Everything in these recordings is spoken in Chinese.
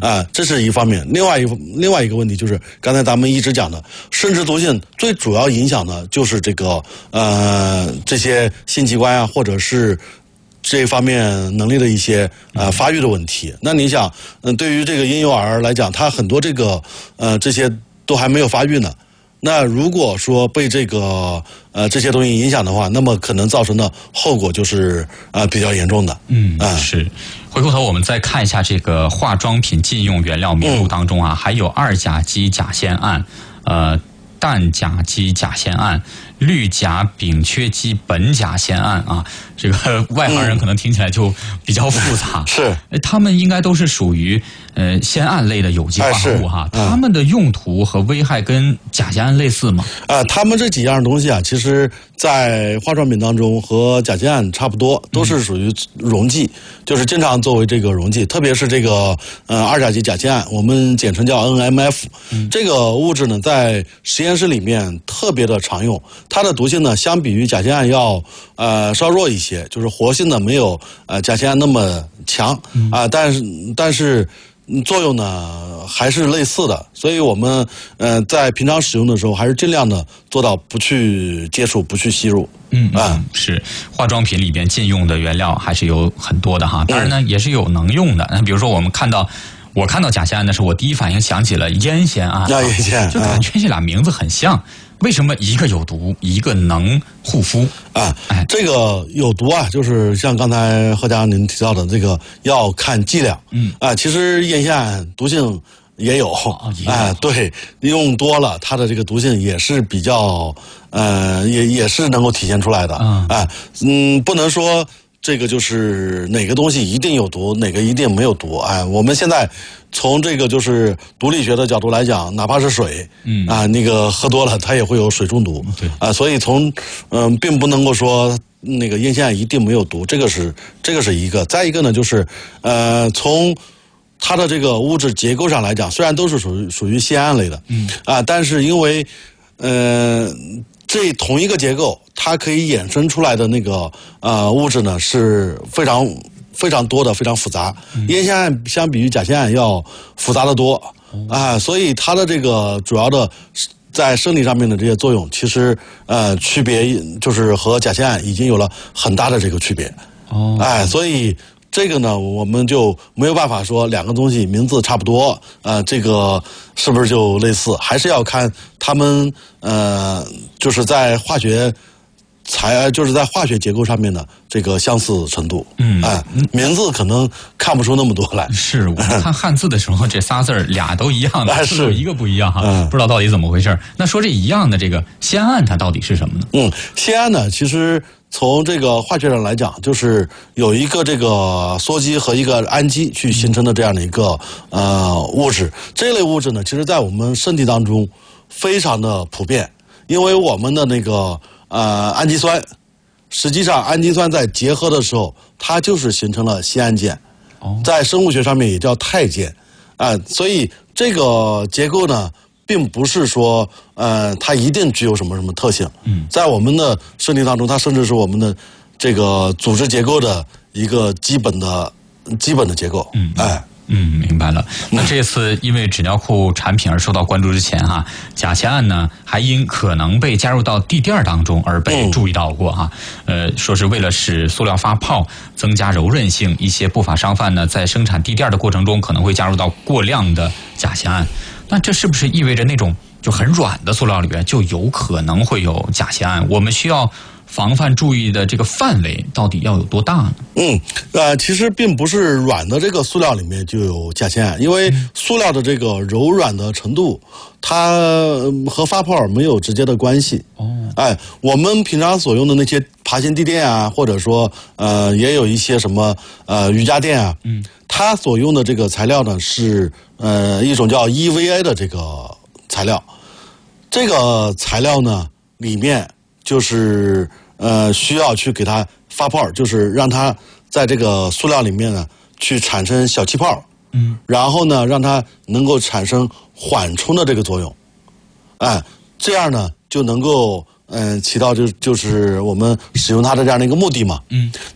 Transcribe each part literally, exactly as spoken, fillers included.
啊、呃，这是一方面。另外一另外一个问题就是刚才咱们一直讲的，生殖毒性最主要影响的就是这个呃这些性器官啊，或者是这方面能力的一些呃发育的问题。那你想，嗯、呃，对于这个婴幼儿来讲，他很多这个呃这些都还没有发育呢。那如果说被这个呃这些东西影响的话，那么可能造成的后果就是呃比较严重的。 嗯，呃、是。回过头我们再看一下这个化妆品禁用原料名录当中啊，嗯、还有二甲基甲酰胺，呃，氮甲基甲酰胺。氯甲丙炔基苯甲酰胺啊，这个外行人可能听起来就比较复杂。 嗯、是， 他们应该都是属于呃酰胺类的有机化合物哈。 哎、 它们的用途和危害跟甲酰胺类似吗？ 啊、呃，他们这几样东西啊，其实在化妆品当中和甲酰胺差不多，都是属于溶剂，嗯、就是经常作为这个溶剂，特别是这个呃二甲基甲酰胺，我们简称叫 N M F，嗯、这个物质呢，在实验室里面特别的常用。它的毒性呢，相比于甲酰胺要呃稍弱一些，就是活性呢没有呃甲酰胺那么强啊、呃，但是但是作用呢还是类似的，所以我们呃在平常使用的时候，还是尽量的做到不去接触、不去吸入。 嗯啊、嗯，是化妆品里边禁用的原料还是有很多的哈，当然呢、嗯、也是有能用的。那比如说我们看到。我看到甲酰胺的时候，我第一反应想起了烟酰胺， 啊，烟酰， 就感觉这俩名字很像。为什么一个有毒，一个能护肤啊？哎，这个有毒啊，就是像刚才何家您提到的，这个要看剂量。嗯啊，其实烟酰胺毒性也有， 哦、也有哎，对，用多了，它的这个毒性也是比较，呃，也也是能够体现出来的。嗯，哎，嗯，不能说。这个就是哪个东西一定有毒，哪个一定没有毒。哎，我们现在从这个就是毒理学的角度来讲，哪怕是水，嗯啊，那个喝多了它也会有水中毒。对啊，所以从嗯、呃，并不能够说那个烟酰胺一定没有毒，这个是这个是一个。再一个呢，就是呃，从它的这个物质结构上来讲，虽然都是属于属于酰胺类的，嗯啊，但是因为呃。这同一个结构，它可以衍生出来的那个呃物质呢是非常非常多的，非常复杂。嗯、烟酰胺相比于甲酰胺要复杂的多啊、嗯呃，所以它的这个主要的在生理上面的这些作用，其实呃区别就是和甲酰胺已经有了很大的这个区别。哦，哎，所以。这个呢，我们就没有办法说两个东西名字差不多，呃，这个是不是就类似？还是要看他们呃，就是在化学材，就是在化学结构上面的这个相似程度。嗯，哎、呃，名字可能看不出那么多来。 是我看汉字的时候，这仨字儿俩都一样的， 是有一个不一样哈， 嗯、 不知道到底怎么回事。那说这一样的这个酰胺，它到底是什么呢？ 嗯，酰胺呢，其实。从这个化学上来讲，就是有一个这个羧基和一个氨基去形成的这样的一个呃物质。这类物质呢，其实在我们身体当中非常的普遍，因为我们的那个呃氨基酸，实际上氨基酸在结合的时候，它就是形成了酰胺键，在生物学上面也叫肽键啊、呃，所以这个结构呢。并不是说，呃，它一定具有什么什么特性。嗯，在我们的身体当中，它甚至是我们的这个组织结构的一个基本的、基本的结构。嗯，哎， 嗯，明白了。那这次因为纸尿裤产品而受到关注之前哈，甲酰胺呢还因可能被加入到地垫当中而被注意到过哈。嗯、呃，说是为了使塑料发泡、增加柔韧性，一些不法商贩呢在生产地垫的过程中可能会加入到过量的甲酰胺。那这是不是意味着那种就很软的塑料里边就有可能会有甲酰胺？我们需要防范注意的这个范围到底要有多大呢？ 嗯，呃，其实并不是软的这个塑料里面就有甲酰胺，因为塑料的这个柔软的程度，它和发泡没有直接的关系。哦，哎，我们平常所用的那些爬行地垫啊，或者说呃，也有一些什么呃瑜伽垫啊，嗯，它所用的这个材料呢是呃一种叫 E V A 的这个材料，这个材料呢里面就是呃需要去给它发泡，就是让它在这个塑料里面呢去产生小气泡，嗯，然后呢让它能够产生缓冲的这个作用，哎，这样呢就能够嗯、呃、起到就就是我们使用它的这样的一个目的嘛，嗯，那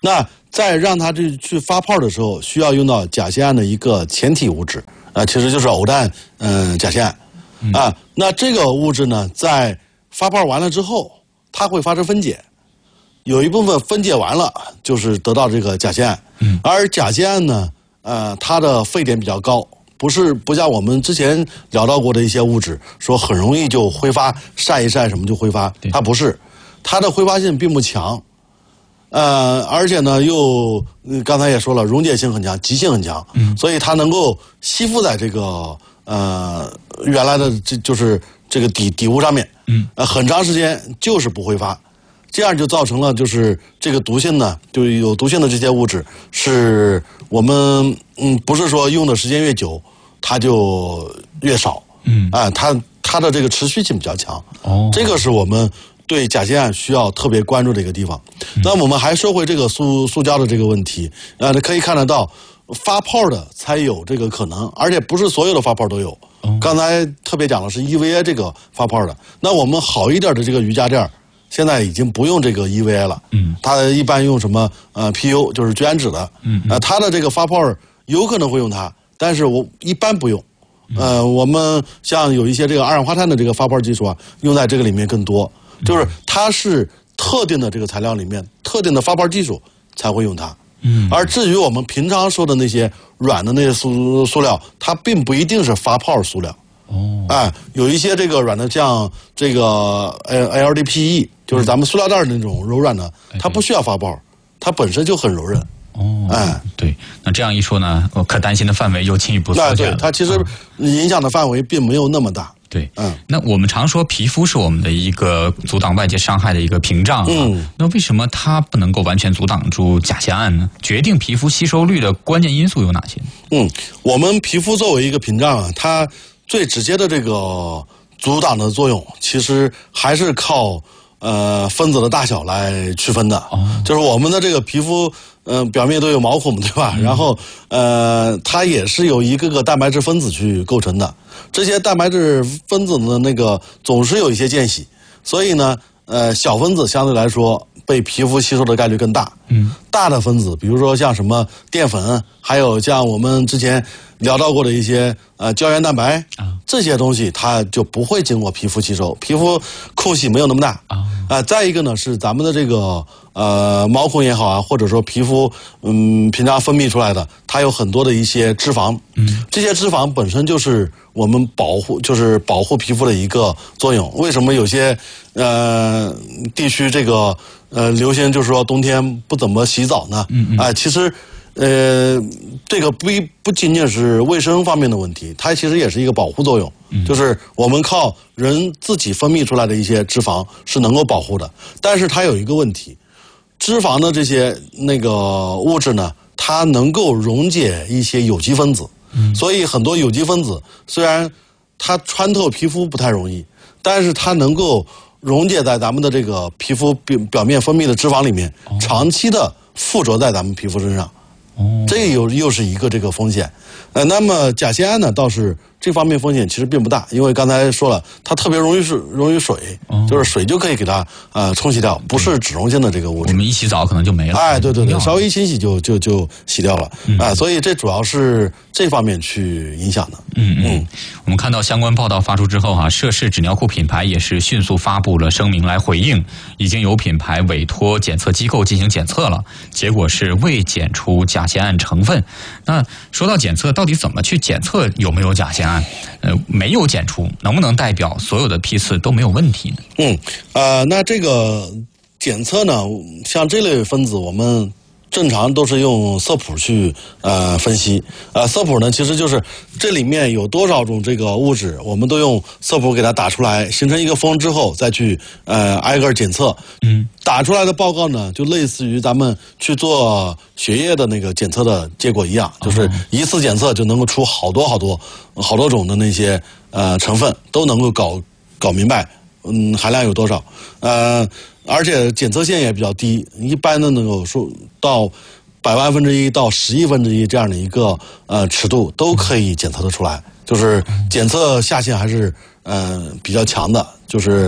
在让它去去发泡的时候，需要用到甲酰胺的一个前体物质，啊、呃，其实就是偶氮嗯甲酰胺啊、呃。那这个物质呢，在发泡完了之后，它会发生分解，有一部分分解完了，就是得到这个甲酰胺。嗯，而甲酰胺呢，呃，它的沸点比较高，不是不像我们之前聊到过的一些物质，说很容易就挥发，晒一晒什么就挥发，它不是，它的挥发性并不强。呃，而且呢，又、呃、刚才也说了，溶解性很强，极性很强，嗯，所以它能够吸附在这个呃原来的这就是这个底底物上面，嗯，呃，很长时间就是不挥发，这样就造成了就是这个毒性呢，就有毒性的这些物质，是我们嗯不是说用的时间越久，它就越少，嗯，啊、呃，它它的这个持续性比较强，哦，这个是我们对甲酰胺需要特别关注的一个地方。嗯、那我们还说回这个塑塑胶的这个问题，呃，可以看得到，发泡的才有这个可能，而且不是所有的发泡都有。哦、刚才特别讲的是 E V A 这个发泡的，那我们好一点的这个瑜伽垫现在已经不用这个 E V A 了，嗯，它一般用什么呃 P U 就是聚氨酯的，嗯，呃，它的这个发泡有可能会用它，但是我一般不用。呃，我们像有一些这个二氧化碳的这个发泡技术啊，用在这个里面更多。就是它是特定的这个材料里面特定的发泡技术才会用它，嗯，而至于我们平常说的那些软的那些塑塑料，它并不一定是发泡塑料，哦，哎，有一些这个软的像这个呃 L D P E， 就是咱们塑料袋那种柔软的，它不需要发泡，它本身就很柔韧。 哦，哎，对，那这样一说呢，可担心的范围又进一步缩减了。 对，它其实影响的范围并没有那么大。 对，嗯，那我们常说皮肤是我们的一个阻挡外界伤害的一个屏障啊，嗯，那为什么它不能够完全阻挡住甲酰胺呢？决定皮肤吸收率的关键因素有哪些？ 嗯，我们皮肤作为一个屏障啊，它最直接的这个阻挡的作用，其实还是靠呃分子的大小来区分的。哦，就是我们的这个皮肤。嗯、呃，表面都有毛孔，对吧？嗯、然后，呃，它也是由一个个蛋白质分子去构成的。这些蛋白质分子呢，那个总是有一些间隙，所以呢，呃，小分子相对来说被皮肤吸收的概率更大。嗯，大的分子，比如说像什么淀粉，还有像我们之前聊到过的一些呃胶原蛋白啊，这些东西它就不会经过皮肤吸收，皮肤空隙没有那么大啊。啊、呃，再一个呢是咱们的这个。呃，毛孔也好啊，或者说皮肤，嗯，平常分泌出来的，它有很多的一些脂肪，嗯，这些脂肪本身就是我们保护，就是保护皮肤的一个作用。为什么有些呃地区这个呃流行就是说冬天不怎么洗澡呢？嗯嗯，哎、呃，其实呃这个不不仅仅是卫生方面的问题，它其实也是一个保护作用。嗯，就是我们靠人自己分泌出来的一些脂肪是能够保护的，但是它有一个问题。脂肪的这些那个物质呢，它能够溶解一些有机分子，嗯，所以很多有机分子虽然它穿透皮肤不太容易，但是它能够溶解在咱们的这个皮肤表表面分泌的脂肪里面，哦、长期的附着在咱们皮肤身上，哦，这又又是一个这个风险。呃，那么甲酰胺呢，倒是这方面风险其实并不大，因为刚才说了，它特别容易水，容易水，哦、就是水就可以给它呃冲洗掉，不是脂溶性的这个物质。 我们一洗澡可能就没了。 哎，对对对，稍微一清洗就就就洗掉了。嗯、啊，所以这主要是这方面去影响的。 嗯嗯，我们看到相关报道发出之后哈、啊，涉事纸尿裤品牌也是迅速发布了声明来回应，已经有品牌委托检测机构进行检测了，结果是未检出甲酰胺成分。那说到检测，到底怎么去检测有没有甲酰胺？呃，没有检出，能不能代表所有的批次都没有问题呢？ 嗯，呃，那这个检测呢，像这类分子，我们正常都是用色谱去呃分析。呃，色谱呢，其实就是这里面有多少种这个物质，我们都用色谱给它打出来，形成一个峰之后，再去呃挨个检测。嗯，打出来的报告呢，就类似于咱们去做血液的那个检测的结果一样，就是一次检测就能够出好多好多好多种的那些呃成分，都能够搞搞明白，嗯，含量有多少，呃。而且检测线也比较低，一般的能够说到百万分之一到十亿分之一这样的一个呃尺度都可以检测得出来，就是检测下限还是呃比较强的，就是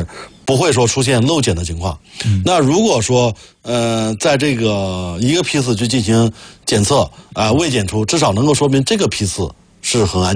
不会说出现漏检的情况。嗯、那如果说呃在这个一个批次去进行检测啊、呃、未检出，至少能够说明这个批次是很安全。